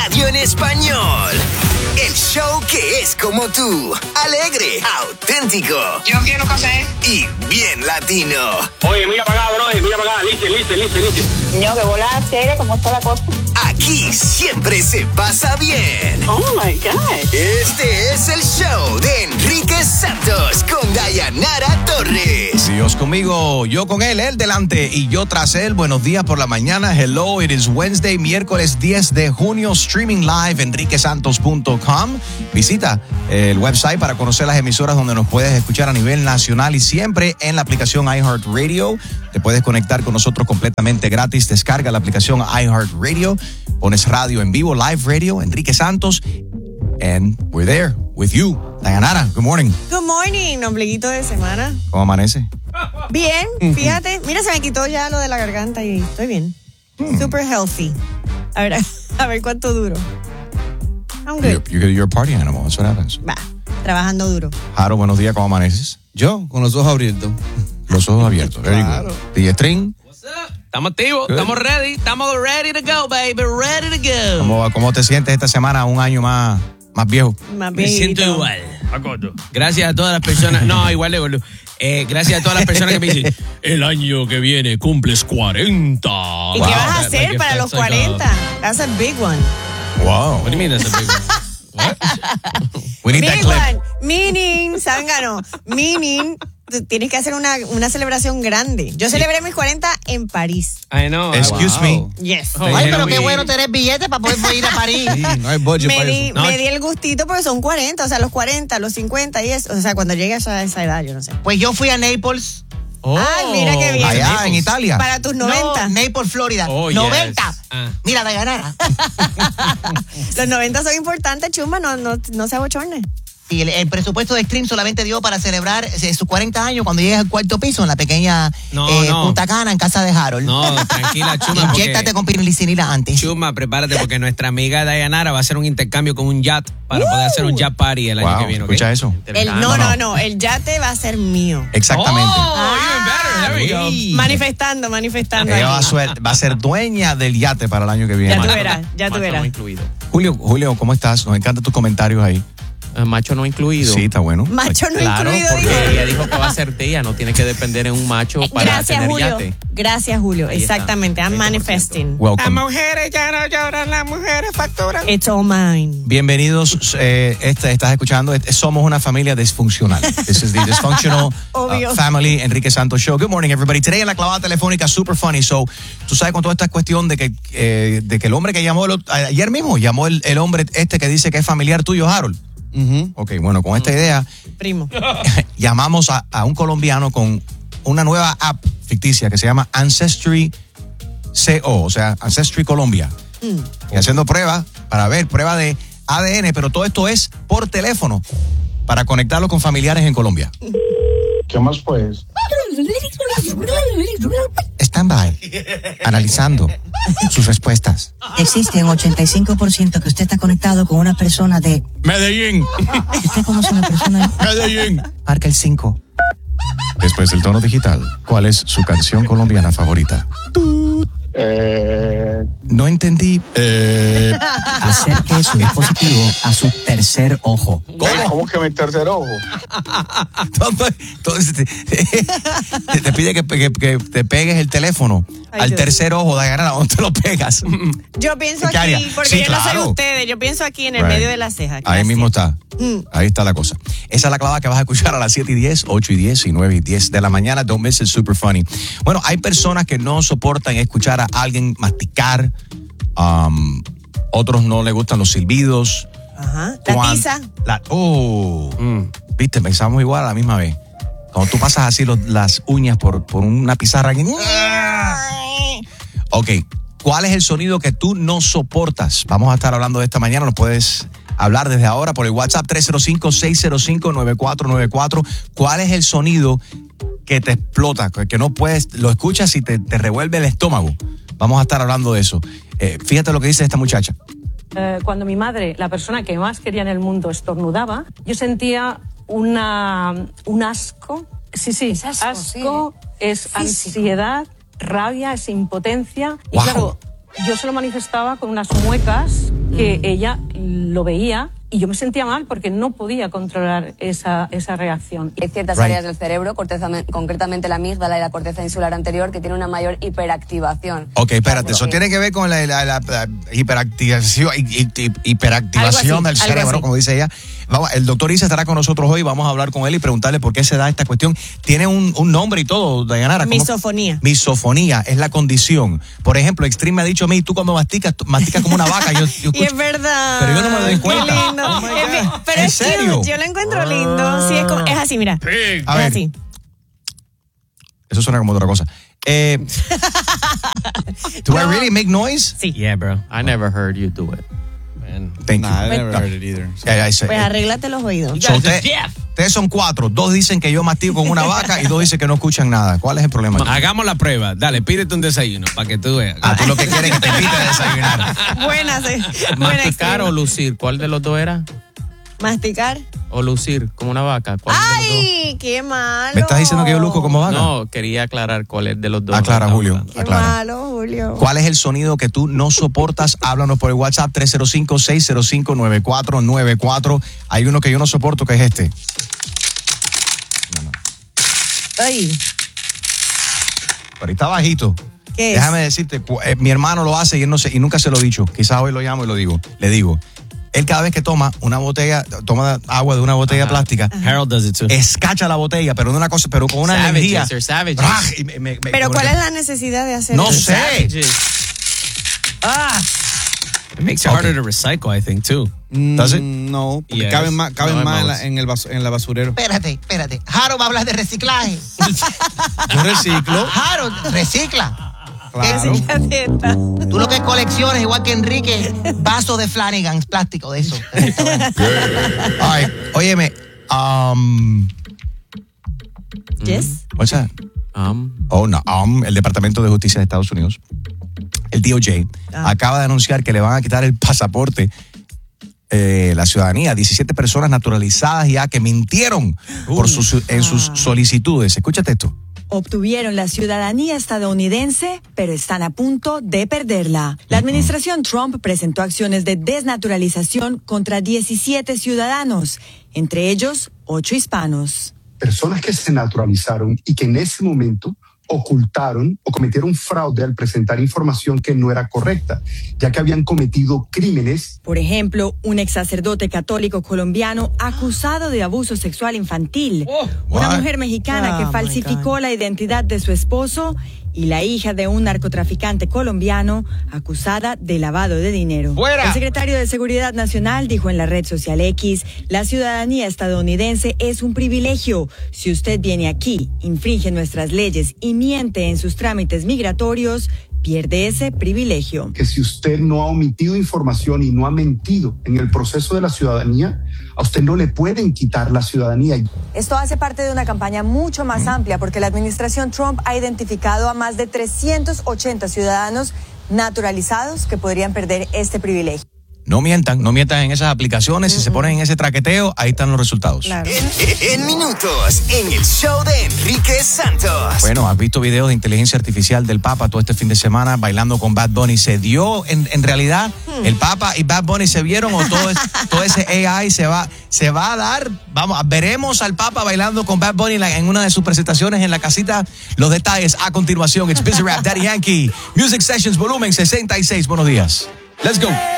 radio en español. El show que es como tú, alegre, auténtico. Yo quiero café. Y bien latino. Oye, mira para acá, bro, mira para acá, listen. No, que volada seria, como está la cosa. Aquí siempre se pasa bien. Oh my God. Este es el show de Enrique Santos con Dayanara Torres. Dios conmigo, yo con él delante y yo tras él. Buenos días por la mañana. Hello, it is Wednesday, miércoles 10 de junio, streaming live, enriquesantos.com. Visita el website para conocer las emisoras donde nos puedes escuchar a nivel nacional y siempre en la aplicación iHeartRadio. Te puedes conectar con nosotros completamente gratis. Descarga la aplicación iHeartRadio. Pones radio en vivo, live radio, Enrique Santos. And we're there with you. Dayanara, good morning. Good morning, ombliguito de semana. ¿Cómo amanece? Bien, fíjate. Mira, se me quitó ya lo de la garganta y estoy bien. Super healthy. A ver cuánto duro. I'm good. You're a party animal, that's what happens. Va, trabajando duro. Jaro, buenos días, ¿cómo amaneces? Yo, con los ojos abiertos. Los ojos abiertos. Very good. DJ String. Estamos activos, estamos ready to go, baby, ready to go. ¿Cómo te sientes esta semana, un año más viejo? Más Me siento viejito. igual. Gracias a todas las personas. No, igual de gordo. Gracias a todas las personas que me dicen, el año que viene cumples 40. ¿Y qué vas a hacer para los 40? That's a big one. Wow. What do you mean that's a big one? What? We need that Big clip. one. Meaning, zángano. Meaning, tienes que hacer una celebración grande. Yo celebré mis 40 en París. I know. Excuse me. Yes. Ay, pero qué bueno tener billetes para poder ir a París. Sí, no hay budget para eso. Me di el gustito porque son 40, o sea, los 40, los 50 y eso. O sea, cuando llegues a esa edad, yo no sé. Pues yo fui a Naples. Ay, mira qué bien. Allá en Italia. Para tus 90. No, Naples, Florida. Oh, yes. 90. Ah. Mira, Dayanara. Los 90 son importantes, chumba, no se abochorne. Y el presupuesto de Stream solamente dio para celebrar sus 40 años cuando llegues al cuarto piso en la pequeña No. Punta Cana en casa de Harold. No, tranquila, Chuma. Inyéctate con pirilicinila antes. Chuma, prepárate porque nuestra amiga Dayanara va a hacer un intercambio con un yacht para poder hacer un yacht party el año que viene, ¿ok? ¿Escucha eso? No, el yate va a ser mío. Exactamente. Even better. There we go. Manifestando. Ella va a ser dueña del yate para el año que viene. Ya tú verás. No incluido. Julio, ¿cómo estás? Nos encantan tus comentarios ahí. Macho no incluido. Sí, está bueno. Macho no Claro, incluido, porque dijo. ella dijo que va a ser tía, no tiene que depender en un macho para tener yate. Gracias, Julio. Ahí está. Exactamente. I'm 20%. manifesting. Welcome. mujeres ya no lloran, las mujeres facturan. It's all mine. Bienvenidos. Estás escuchando. Somos una familia disfuncional. This is the Dysfunctional Obvio. Family Enrique Santos Show. Good morning, everybody. Today en la clavada telefónica, super funny. So, tú sabes con toda esta cuestión de que el hombre que llamó ayer mismo, llamó el hombre que dice que es familiar tuyo, Harold. Ok, bueno, con esta idea Primo. llamamos a un colombiano con una nueva app ficticia que se llama Ancestry CO, o sea, Ancestry Colombia. Y haciendo pruebas prueba de ADN, pero todo esto es por teléfono para conectarlo con familiares en Colombia. ¿Qué más pues? Stand by, analizando sus respuestas. Existe un 85% que usted está conectado con una persona de... Medellín. ¿Usted conoce a una persona? Medellín. Marca el 5. Después del tono digital, ¿cuál es su canción colombiana favorita? No entendí. Acerque su dispositivo a su tercer ojo. ¿Cómo que mi tercer ojo? Entonces te pide que te pegues el teléfono al Dios. tercer ojo, Dayanara, ¿dónde te lo pegas? Yo pienso ¿Qué área? aquí, porque Sí, yo no claro. soy ustedes, yo pienso aquí en el Right. medio de la ceja. Ahí Gracias. mismo está. Ahí está la cosa. Esa es la clavada que vas a escuchar a las 7:10, 8:10 y 9:10 de la mañana. Don't miss it, super funny. Bueno, hay personas que no soportan escuchar a alguien masticar. Otros no les gustan los silbidos. Ajá. La tiza. Viste, pensamos igual a la misma vez. Cuando tú pasas así las uñas por una pizarra. Ok, ¿cuál es el sonido que tú no soportas? Vamos a estar hablando de esta mañana. Nos puedes hablar desde ahora por el WhatsApp 305-605-9494. ¿Cuál es el sonido que te explota? Que no puedes, lo escuchas y te revuelve el estómago. Vamos a estar hablando de eso. Fíjate lo que dice esta muchacha. Cuando mi madre, la persona que más quería en el mundo, estornudaba, yo sentía un asco. Sí, Es asco, es físico. ansiedad, rabia, es impotencia. Y Wow. claro, yo se lo manifestaba con unas muecas que ella lo veía y yo me sentía mal porque no podía controlar esa reacción. Hay ciertas áreas del cerebro, concretamente la amígdala y la corteza insular anterior, que tiene una mayor hiperactivación. Ok, espérate, eso tiene que ver con la hiperactivación del cerebro, como dice ella. Vamos, el doctor Isa estará con nosotros hoy, vamos a hablar con él y preguntarle por qué se da esta cuestión. Tiene un nombre y todo, Dayanara. Misofonía. Misofonía es la condición. Por ejemplo, Extreme me ha dicho a mí, tú cuando masticas como una vaca. Yo escucho, y es verdad. pero yo no me doy cuenta. Qué lindo. Oh my God. Pero ¿En es serio? cute, yo lo encuentro lindo. Sí, es así, mira. A Es ver. así. Eso suena como otra cosa. Do I really make noise? Sí. Yeah, bro. I never heard you do it. Man. Thank you. I never heard it either. Pues arréglate los oídos. So, ustedes son 4. 2 dicen que yo mastigo con una vaca y 2 dicen que no escuchan nada. ¿Cuál es el problema? Hagamos la prueba. Dale, pídete un desayuno para que tú veas. Tú lo que quieres es que te invite a desayunar. Buenas. Masticar o lucir, ¿cuál de los dos era? Masticar. O lucir como una vaca. ¿Cuál de los ¡Ay! ¡Qué malo! ¿Me estás diciendo que yo luzco como vaca? No, quería aclarar cuál es de los dos. Aclara, Julio. ¡Qué Aclara. malo, Julio! ¿Cuál es el sonido que tú no soportas? Háblanos por el WhatsApp 305-605-9494. Hay uno que yo no soporto, que es este. ¡Ay! Pero está bajito. ¿Qué es? Déjame decirte, mi hermano lo hace y él no sé, y nunca se lo he dicho. Quizás hoy lo llamo y le digo. Él cada vez que toma agua de una botella plástica, Harold does it too. escacha la botella, pero de una cosa, pero con una energía. Savages. Pero ¿cuál es la necesidad de hacer No eso? sé. It makes it harder to recycle, I think, too. ¿Does it? No, porque Yes. caben más No, en el basurero. Espérate. Harold va a hablar de reciclaje. Yo reciclo. Harold, recicla. Claro. Tú lo que coleccionas, igual que Enrique, vasos de Flanagan, plástico de eso. Ay, óyeme, Yes. what's that? El Departamento de Justicia de Estados Unidos, el DOJ, acaba de anunciar que le van a quitar el pasaporte, la ciudadanía, 17 personas naturalizadas ya que mintieron en sus solicitudes. Escúchate esto. Obtuvieron la ciudadanía estadounidense, pero están a punto de perderla. La administración Trump presentó acciones de desnaturalización contra 17 ciudadanos, entre ellos 8 hispanos. Personas que se naturalizaron y que en ese momento ocultaron o cometieron fraude al presentar información que no era correcta, ya que habían cometido crímenes. Por ejemplo, un ex sacerdote católico colombiano acusado de abuso sexual infantil, una mujer mexicana que falsificó la identidad de su esposo y la hija de un narcotraficante colombiano acusada de lavado de dinero. ¡Fuera! El secretario de Seguridad Nacional dijo en la red social X, la ciudadanía estadounidense es un privilegio. Si usted viene aquí, infringe nuestras leyes y miente en sus trámites migratorios, pierde ese privilegio. Que si usted no ha omitido información y no ha mentido en el proceso de la ciudadanía, a usted no le pueden quitar la ciudadanía. Esto hace parte de una campaña mucho más amplia porque la administración Trump ha identificado a más de 380 ciudadanos naturalizados que podrían perder este privilegio. No mientan en esas aplicaciones. Si se ponen en ese traqueteo, ahí están los resultados. Claro. En minutos, en el show de Enrique Santos. Bueno, has visto videos de inteligencia artificial del Papa todo este fin de semana bailando con Bad Bunny. ¿Se dio en realidad el Papa y Bad Bunny se vieron o todo ese AI se va a dar? Vamos, veremos al Papa bailando con Bad Bunny en una de sus presentaciones en la casita. Los detalles a continuación. It's Busy Rap, Daddy Yankee. Music Sessions, volumen 66. Buenos días. Let's go.